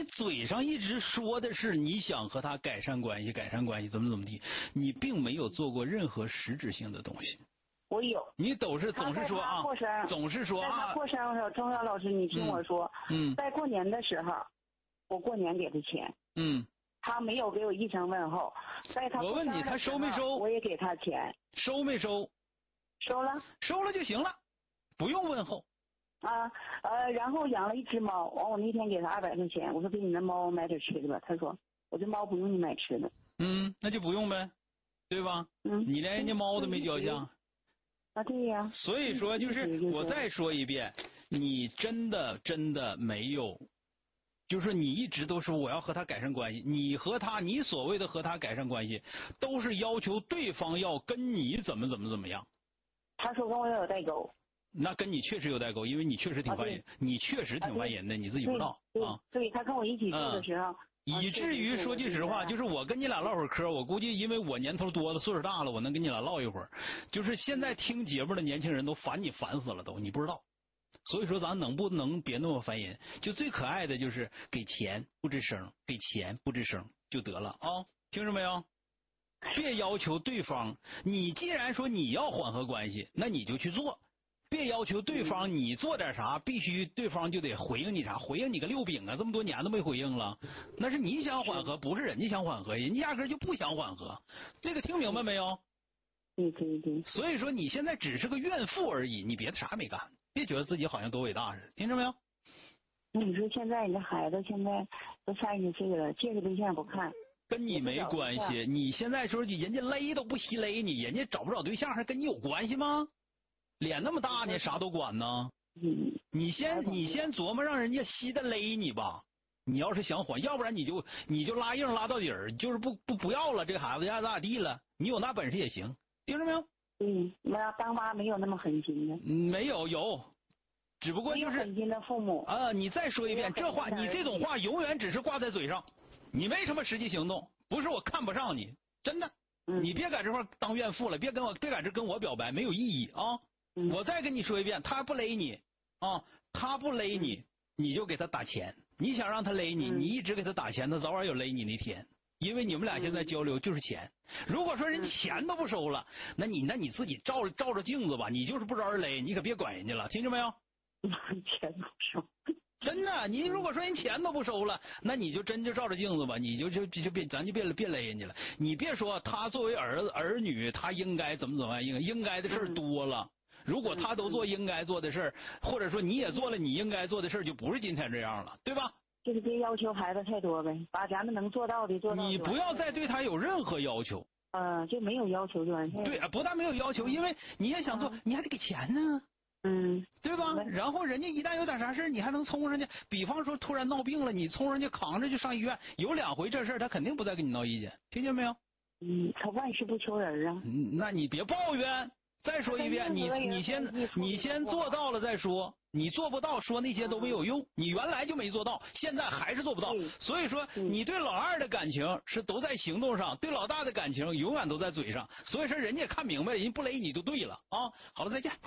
嘴上一直说的是你想和他改善关系，怎么地，你并没有做过任何实质性的东西。 我有， 你总是说啊，总是说啊。 在他过生日，钟晓老师，你听我说，在过年的时候，我过年给他钱，他没有给我一声问候，在他我问你，他收没收？ 我也给他钱， 收没收？ 收了， 收了就行了，不用问候。 然后养了一只猫，完我那天给他200块钱，我说给你那猫买点吃的吧，他说我这猫不用你买吃的。 那就不用呗，对吧？你连人家猫都没交下。 对呀。 所以说就是我再说一遍，你真的没有，就是你一直都说我要和他改善关系，你所谓的和他改善关系，都是要求对方要跟你怎么样。 他说跟我要有代沟。 那跟你确实有代沟，因为你确实挺烦人，你确实挺烦人的，你自己不知道啊。 对，他跟我一起住的时候。 以至于说句实话，就是我跟你俩唠会儿嗑，我估计因为我年头多了，岁数大了，我能跟你俩唠一会儿。就是现在听节目的年轻人都烦死了都，你不知道。所以说咱能不能别那么烦人？就最可爱的就是给钱不吱声，给钱不吱声就得了啊！听着没有？别要求对方，你既然说你要缓和关系，那你就去做。别要求对方你做点啥，必须对方就得回应你啥，回应你个6饼啊！这么多年都没回应了，那是你想缓和，不是人家想缓和，人家压根就不想缓和。这个听明白没有？ 对。 所以说你现在只是个怨妇而已，你别的啥也没干，别觉得自己好像多伟大似的，听着没有？ 那你说现在你的孩子现在都30岁了，介绍对象不看， 跟你没关系。你现在说人家勒都不稀勒你，人家找不找对象还跟你有关系吗？脸那么大呢，啥都管呢。你先琢磨让人家稀的勒你吧。你要是想缓，要不然你就拉硬拉到底儿，就是不要了，这个孩子爱咋地了，你有那本事也行，听着没有？ 那当妈没有那么狠心的。 没有，只不过就是狠心的父母啊。你再说一遍这话，你这种话永远只是挂在嘴上，你没什么实际行动。不是我看不上你，真的。你别在这块当怨妇了，别在这跟我表白，没有意义啊。我再跟你说一遍，他不勒你啊，他不勒你，你就给他打钱。你想让他勒你，你一直给他打钱，他早晚有勒你那天。因为你们俩现在交流就是钱。如果说人钱都不收了，那你自己照着镜子吧，你就是不招人勒，你可别管人家了，听着没有？ 钱不收。 真的，你如果说人钱都不收了，那你就照着镜子吧，你咱就别勒人家了。你别说他作为儿女，他应该怎么样，应该的事多了。如果他都做应该做的事，或者说你也做了你应该做的事，就不是今天这样了，对吧？ 就是别要求孩子太多呗，把咱们能做到的做到。 你不要再对他有任何要求。 就没有要求就完事。 对，不但没有要求，因为你也想做，你还得给钱呢。对吧？然后人家一旦有点啥事你还能冲上去。比方说突然闹病了，你冲上去扛着就上医院，有2回这事他肯定不再跟你闹意见，听见没有？ 他万事不求人啊。 那你别抱怨。再说一遍，你先做到了再说，你做不到说那些都没有用，你原来就没做到，现在还是做不到。所以说你对老二的感情是都在行动上，对老大的感情永远都在嘴上。所以说人家也看明白了，人不勒你就对了啊。好了，再见。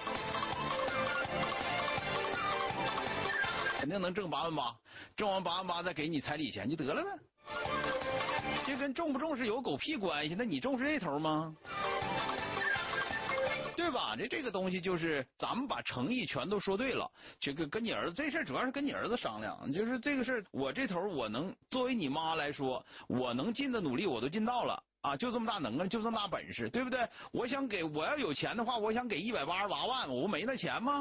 肯定能挣8万8，挣完8万8再给你彩礼钱就得了呗。这跟重不重视有狗屁关系？那你重视这头吗？对吧？这个东西就是咱们把诚意全都说对了。这个跟你儿子这事主要是跟你儿子商量，就是这个事我这头我能作为你妈来说，我能尽的努力我都尽到了啊，就这么大能耐，就这么大本事，对不对？我要有钱的话，我想给188万，我没那钱吗？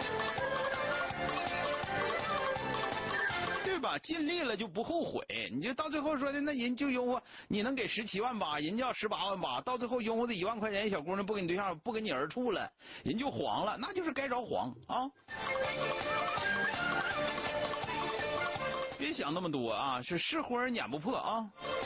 对吧？尽力了就不后悔。你就到最后说的，那人就拥护你能给17万8，人家要18万8，到最后拥护的1万块钱小姑娘不跟你对象，不跟你儿处了，人就黄了，那就是该着黄啊！别想那么多啊，是失婚撵不破啊！